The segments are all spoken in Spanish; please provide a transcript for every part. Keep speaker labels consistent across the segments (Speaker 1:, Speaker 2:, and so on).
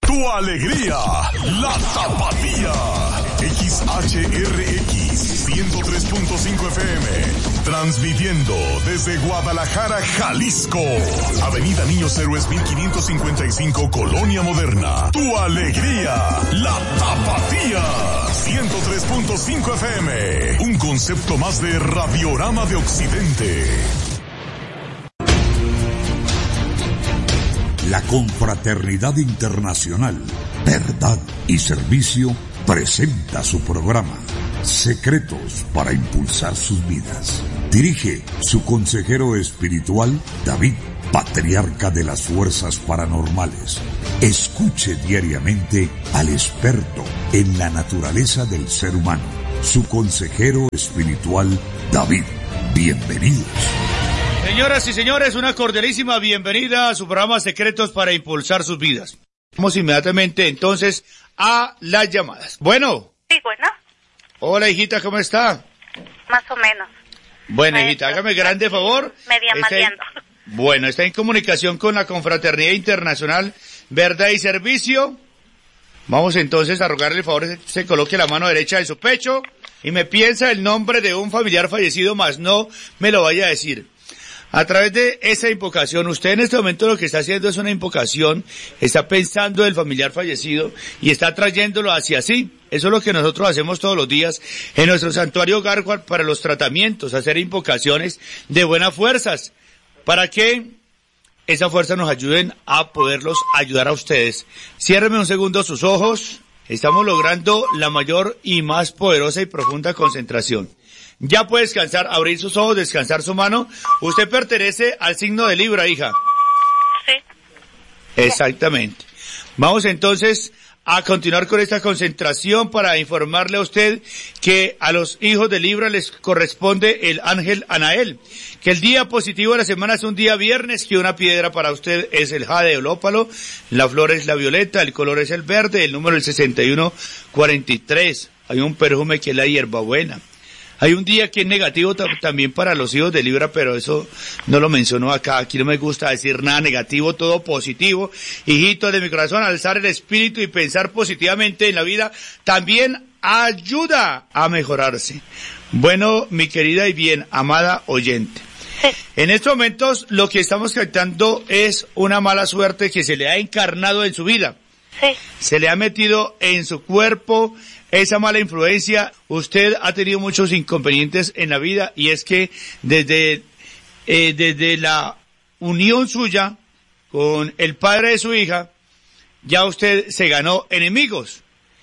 Speaker 1: tu alegría, la Tapatía. XHRX 103.5 FM, transmitiendo desde Guadalajara, Jalisco. Avenida Niños Héroes 1555, Colonia Moderna. Tu alegría, la Tapatía. 103.5 FM, un concepto más de Radiorama de Occidente.
Speaker 2: La Confraternidad Internacional, Verdad y Servicio presenta su programa Secretos para Impulsar Sus Vidas. Dirige su consejero espiritual, David, patriarca de las fuerzas paranormales. Escuche diariamente al experto en la naturaleza del ser humano, su consejero espiritual, David. Bienvenidos.
Speaker 3: Señoras y señores, una cordialísima bienvenida a su programa Secretos para Impulsar Sus Vidas. Vamos inmediatamente entonces a las llamadas. Bueno.
Speaker 4: Sí, bueno.
Speaker 3: Hola, hijita, ¿cómo está?
Speaker 4: Más o menos.
Speaker 3: Bueno, hijita, hágame grande favor.
Speaker 4: Media maleando.
Speaker 3: Bueno, está en comunicación con la Confraternidad Internacional Verdad y Servicio. Vamos entonces a rogarle el favor se coloque la mano derecha en su pecho y me piensa el nombre de un familiar fallecido, más no me lo vaya a decir. A través de esa invocación, usted en este momento lo que está haciendo es una invocación, está pensando en el familiar fallecido y está trayéndolo hacia sí. Eso es lo que nosotros hacemos todos los días en nuestro santuario Garwal para los tratamientos, hacer invocaciones de buenas fuerzas, para que esa fuerza nos ayuden a poderlos ayudar a ustedes. Ciérreme un segundo sus ojos. Estamos logrando la mayor y más poderosa y profunda concentración. Ya puede descansar, abrir sus ojos, descansar su mano. Usted pertenece al signo de Libra, hija.
Speaker 4: Sí.
Speaker 3: Exactamente. Vamos entonces a continuar con esta concentración para informarle a usted que a los hijos de Libra les corresponde el ángel Anael. Que el día positivo de la semana es un día viernes, que una piedra para usted es el jade o ópalo, la flor es la violeta, el color es el verde, el número es el 6143. Hay un perfume que es la hierbabuena. Hay un día que es negativo también para los hijos de Libra, pero eso no lo mencionó acá. Aquí no me gusta decir nada negativo, todo positivo. Hijitos de mi corazón, alzar el espíritu y pensar positivamente en la vida también ayuda a mejorarse. Bueno, mi querida y bien amada oyente.
Speaker 4: Sí.
Speaker 3: En estos momentos lo que estamos captando es una mala suerte que se le ha encarnado en su vida.
Speaker 4: Sí.
Speaker 3: Se le ha metido en su cuerpo esa mala influencia. Usted ha tenido muchos inconvenientes en la vida y es que desde la unión suya con el padre de su hija, ya usted se ganó enemigos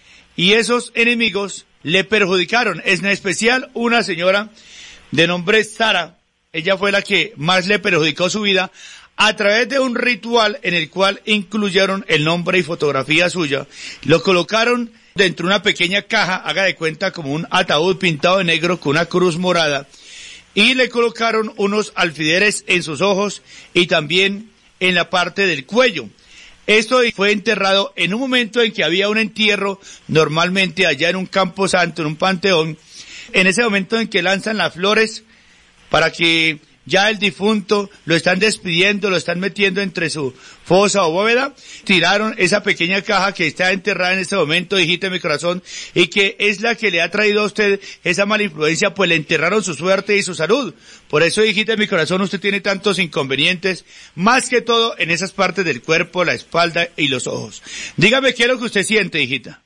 Speaker 3: y esos enemigos le perjudicaron. Es en especial una señora de nombre Sara. Ella fue la que más le perjudicó su vida a través de un ritual en el cual incluyeron el nombre y fotografía suya. Lo colocaron dentro de una pequeña caja, haga de cuenta como un ataúd pintado de negro con una cruz morada, y le colocaron unos alfileres en sus ojos y también en la parte del cuello. Esto fue enterrado en un momento en que había un entierro, normalmente allá en un campo santo, en un panteón, en ese momento en que lanzan las flores para que ya el difunto lo están despidiendo, lo están metiendo entre su fosa o bóveda, tiraron esa pequeña caja que está enterrada en este momento, hijita de mi corazón, y que es la que le ha traído a usted esa mala influencia, pues le enterraron su suerte y su salud. Por eso, hijita de mi corazón, usted tiene tantos inconvenientes, más que todo en esas partes del cuerpo, la espalda y los ojos. Dígame qué es lo que usted siente, hijita.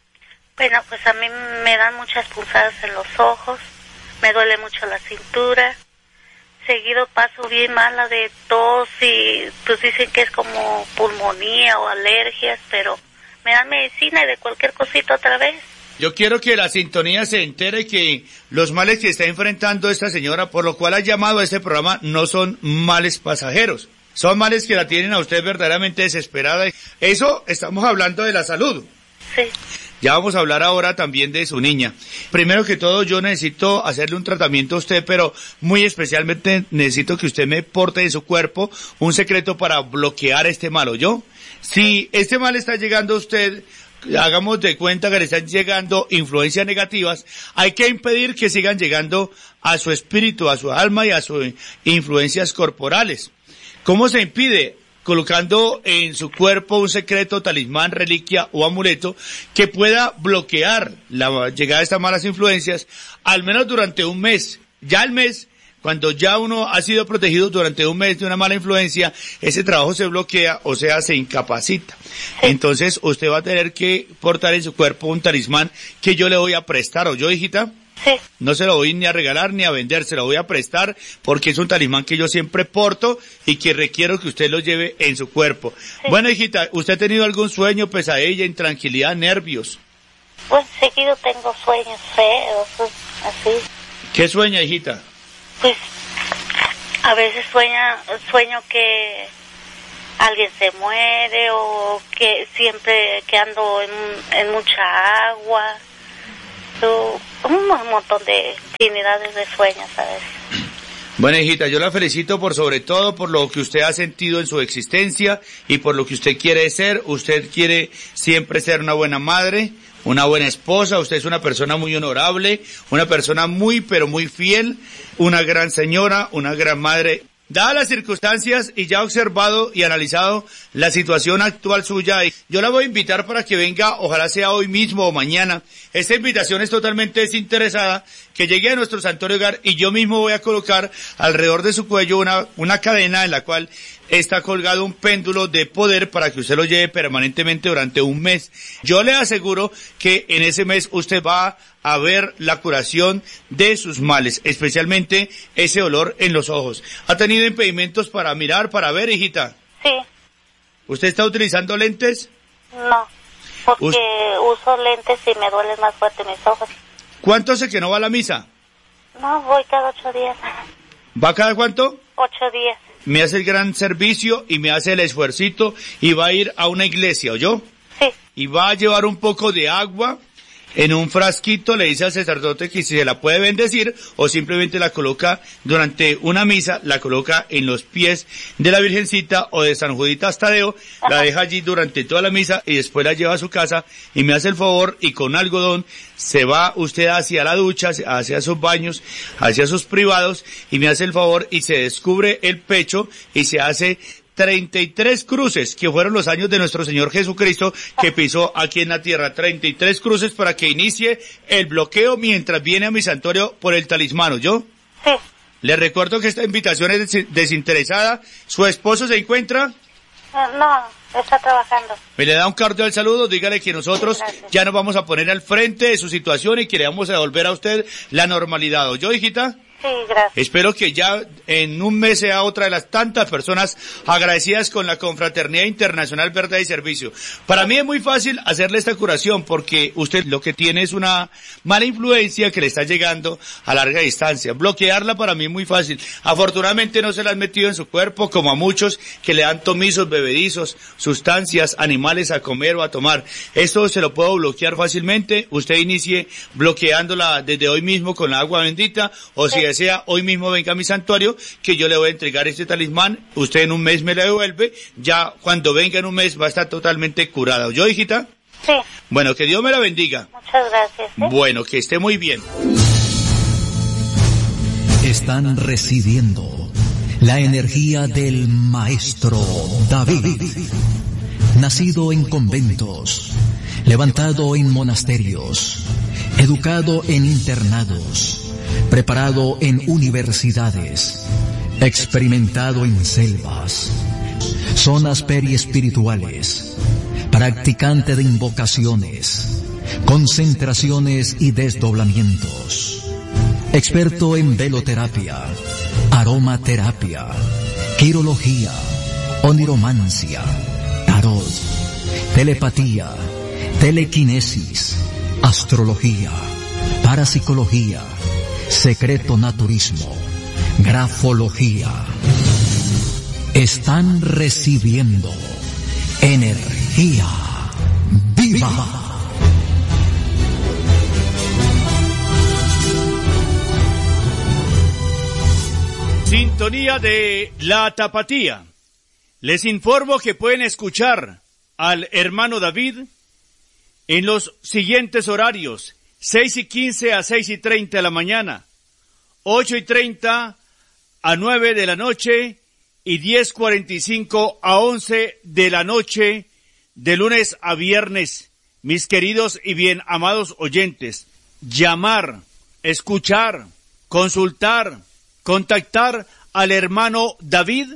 Speaker 4: Bueno, pues a mí me dan muchas punzadas en los ojos, me duele mucho la cintura. Seguido paso bien mala de tos y pues dicen que es como pulmonía o alergias, pero me dan medicina y de cualquier cosita otra vez.
Speaker 3: Yo quiero que la sintonía se entere que los males que está enfrentando esta señora, por lo cual ha llamado a este programa, no son males pasajeros. Son males que la tienen a usted verdaderamente desesperada. Eso estamos hablando de la salud.
Speaker 4: Sí.
Speaker 3: Ya vamos a hablar ahora también de su niña. Primero que todo, yo necesito hacerle un tratamiento a usted, pero muy especialmente necesito que usted me porte en su cuerpo un secreto para bloquear este mal, ¿oyó? Si este mal está llegando a usted, hagamos de cuenta que le están llegando influencias negativas, hay que impedir que sigan llegando a su espíritu, a su alma y a sus influencias corporales. ¿Cómo se impide? colocando en su cuerpo un secreto, talismán, reliquia o amuleto que pueda bloquear la llegada de estas malas influencias, al menos durante un mes. Ya al mes, cuando ya uno ha sido protegido durante un mes de una mala influencia, ese trabajo se bloquea, o sea, se incapacita. Entonces, usted va a tener que portar en su cuerpo un talismán que yo le voy a prestar, ¿o yo, hijita?
Speaker 4: Sí.
Speaker 3: No se lo voy ni a regalar ni a vender, se lo voy a prestar porque es un talismán que yo siempre porto y que requiero que usted lo lleve en su cuerpo. Sí. Bueno, hijita, ¿usted ha tenido algún sueño, pesadilla, intranquilidad, nervios?
Speaker 4: Pues seguido tengo sueños feos, así.
Speaker 3: ¿Qué sueña, hijita?
Speaker 4: Pues a veces sueño que alguien se muere o que siempre que ando en mucha agua. Un montón de infinidades de sueños a veces.
Speaker 3: Bueno, hijita, yo la felicito por sobre todo por lo que usted ha sentido en su existencia y por lo que usted quiere ser. Usted quiere siempre ser una buena madre, una buena esposa. Usted es una persona muy honorable, una persona muy pero muy fiel, una gran señora, una gran madre. Dadas las circunstancias y ya observado y analizado la situación actual suya, yo la voy a invitar para que venga, ojalá sea hoy mismo o mañana. Esta invitación es totalmente desinteresada, que llegue a nuestro santuario hogar y yo mismo voy a colocar alrededor de su cuello una cadena en la cual está colgado un péndulo de poder para que usted lo lleve permanentemente durante un mes. Yo le aseguro que en ese mes usted va a ver la curación de sus males, especialmente ese dolor en los ojos. ¿Ha tenido impedimentos para mirar, para ver, hijita?
Speaker 4: Sí.
Speaker 3: ¿Usted está utilizando lentes?
Speaker 4: No, porque uso lentes y me duelen más fuerte mis ojos.
Speaker 3: ¿Cuánto hace que no va a la misa?
Speaker 4: No, voy cada 8 días.
Speaker 3: ¿Va cada cuánto?
Speaker 4: 8 días.
Speaker 3: Me hace el gran servicio y me hace el esfuercito y va a ir a una iglesia, ¿oyó?
Speaker 4: Sí.
Speaker 3: Y va a llevar un poco de agua en un frasquito, le dice al sacerdote que si se la puede bendecir o simplemente la coloca durante una misa, la coloca en los pies de la Virgencita o de San Juditas Tadeo, la deja allí durante toda la misa y después la lleva a su casa y me hace el favor y con algodón se va usted hacia la ducha, hacia sus baños, hacia sus privados y me hace el favor y se descubre el pecho y se hace 33 cruces, que fueron los años de nuestro Señor Jesucristo que pisó aquí en la tierra. 33 cruces para que inicie el bloqueo mientras viene a mi santuario por el talismán, ¿yo?
Speaker 4: Sí.
Speaker 3: Le recuerdo que esta invitación es desinteresada. ¿Su esposo se encuentra?
Speaker 4: No, está trabajando.
Speaker 3: Me le da un cordial saludo, dígale que nosotros ya nos vamos a poner al frente de su situación y que le vamos a devolver a usted la normalidad, ¿yo, hijita?
Speaker 4: Sí, gracias.
Speaker 3: Espero que ya en un mes sea otra de las tantas personas agradecidas con la Confraternidad Internacional Verdad y Servicio. Para mí es muy fácil hacerle esta curación porque usted lo que tiene es una mala influencia que le está llegando a larga distancia. Bloquearla para mí es muy fácil. Afortunadamente no se la han metido en su cuerpo como a muchos que le dan tomizos, bebedizos, sustancias, animales a comer o a tomar. Esto se lo puedo bloquear fácilmente. Usted inicie bloqueándola desde hoy mismo con la agua bendita o si desea, hoy mismo venga a mi santuario, que yo le voy a entregar este talismán, usted en un mes me lo devuelve, ya cuando venga en un mes va a estar totalmente curada. ¿Yo, hijita?
Speaker 4: Sí.
Speaker 3: Bueno, que Dios me la bendiga.
Speaker 4: Muchas gracias.
Speaker 3: Bueno, que esté muy bien.
Speaker 2: Están recibiendo la energía del maestro David, nacido en conventos, levantado en monasterios, educado en internados, preparado en universidades, experimentado en selvas, zonas periespirituales, practicante de invocaciones, concentraciones y desdoblamientos, experto en veloterapia, aromaterapia, quirología, oniromancia, tarot, telepatía, telequinesis, astrología, parapsicología, secreto naturismo, grafología. Están recibiendo energía viva.
Speaker 3: Sintonía de La Tapatía. Les informo que pueden escuchar al hermano David en los siguientes horarios: 6:15 a 6:30 de la mañana, 8:30 a 9 de la noche y 10:45 a 11 de la noche, de lunes a viernes. Mis queridos y bien amados oyentes, llamar, escuchar, consultar, contactar al hermano David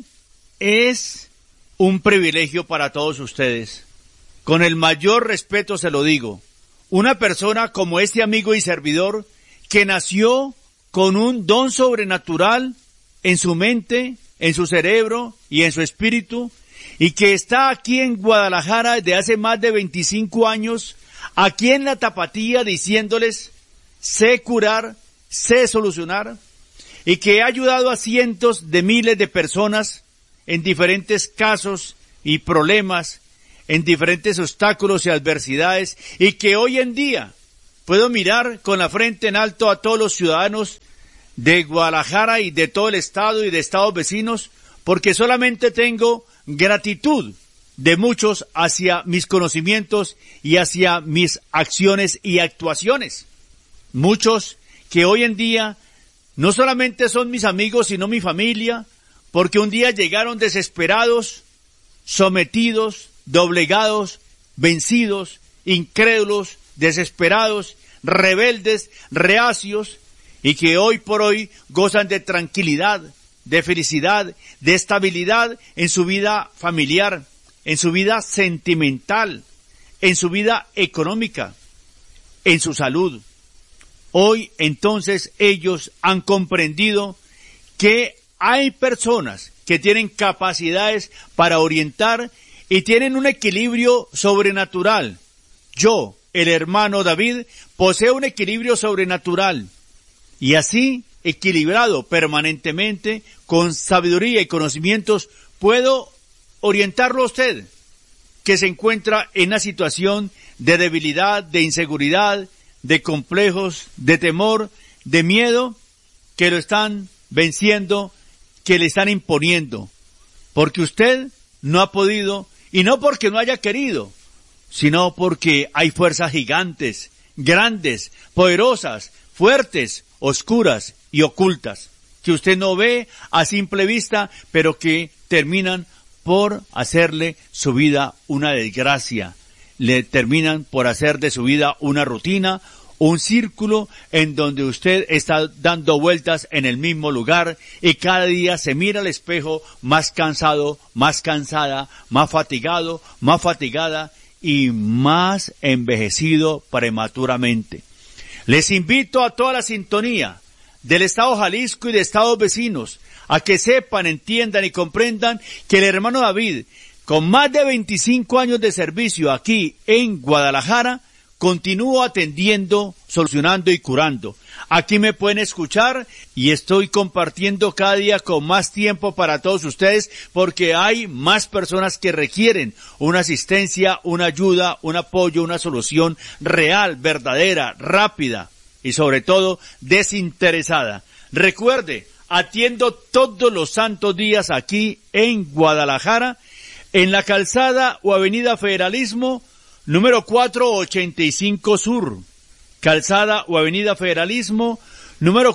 Speaker 3: es un privilegio para todos ustedes. Con el mayor respeto se lo digo. Una persona como este amigo y servidor que nació con un don sobrenatural en su mente, en su cerebro y en su espíritu, y que está aquí en Guadalajara desde hace más de 25 años, aquí en la Tapatía, diciéndoles, sé curar, sé solucionar, y que ha ayudado a cientos de miles de personas en diferentes casos y problemas, en diferentes obstáculos y adversidades, y que hoy en día puedo mirar con la frente en alto a todos los ciudadanos de Guadalajara y de todo el estado y de estados vecinos, porque solamente tengo gratitud de muchos hacia mis conocimientos y hacia mis acciones y actuaciones. Muchos que hoy en día no solamente son mis amigos, sino mi familia, porque un día llegaron desesperados, sometidos, doblegados, vencidos, incrédulos, desesperados, rebeldes, reacios, y que hoy por hoy gozan de tranquilidad, de felicidad, de estabilidad en su vida familiar, en su vida sentimental, en su vida económica, en su salud. Hoy entonces ellos han comprendido que hay personas que tienen capacidades para orientar y tienen un equilibrio sobrenatural. Yo, el hermano David, poseo un equilibrio sobrenatural y así, equilibrado permanentemente, con sabiduría y conocimientos, puedo orientarlo a usted, que se encuentra en una situación de debilidad, de inseguridad, de complejos, de temor, de miedo, que lo están venciendo, que le están imponiendo, porque usted no ha podido, y no porque no haya querido, sino porque hay fuerzas gigantes, grandes, poderosas, fuertes, oscuras y ocultas, que usted no ve a simple vista, pero que terminan por hacerle su vida una desgracia, le terminan por hacer de su vida una rutina, un círculo en donde usted está dando vueltas en el mismo lugar y cada día se mira al espejo más cansado, más cansada, más fatigado, más fatigada y más envejecido prematuramente. Les invito a toda la sintonía del estado Jalisco y de estados vecinos a que sepan, entiendan y comprendan que el hermano David, con más de 25 años de servicio aquí en Guadalajara, continúo atendiendo, solucionando y curando. Aquí me pueden escuchar y estoy compartiendo cada día con más tiempo para todos ustedes porque hay más personas que requieren una asistencia, una ayuda, un apoyo, una solución real, verdadera, rápida y sobre todo desinteresada. Recuerde, atiendo todos los santos días aquí en Guadalajara, en la calzada o avenida Federalismo, número 485 Sur, calzada o avenida Federalismo, número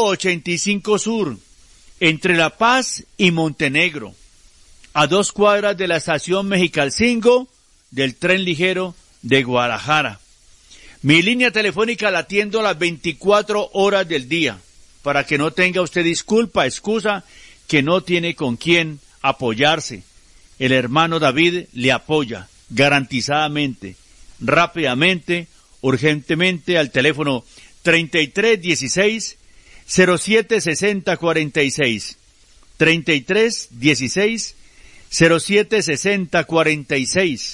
Speaker 3: 485 Sur, entre La Paz y Montenegro, a 2 cuadras de la estación Mexicalcingo del tren ligero de Guadalajara. Mi línea telefónica la atiendo a las 24 horas del día, para que no tenga usted excusa, que no tiene con quién apoyarse. El hermano David le apoya garantizadamente, rápidamente, urgentemente al teléfono 3316-076046, 3316-076046,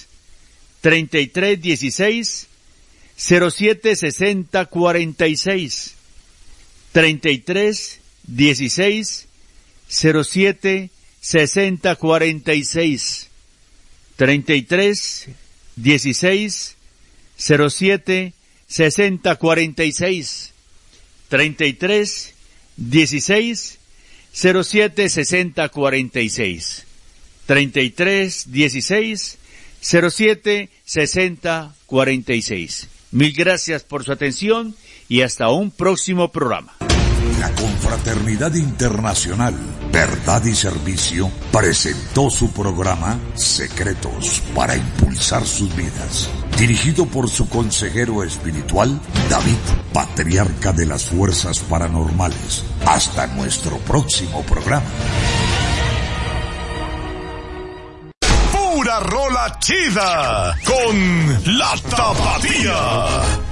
Speaker 3: 3316-076046, 3316-076046, 3316-076046, 3316-076046, 3316-076046. Mil gracias por su atención y hasta un próximo programa.
Speaker 2: La Confraternidad Internacional Verdad y Servicio presentó su programa Secretos para Impulsar Sus Vidas, dirigido por su consejero espiritual, David, patriarca de las fuerzas paranormales. Hasta nuestro próximo programa.
Speaker 1: Pura rola chida con La Tapatía.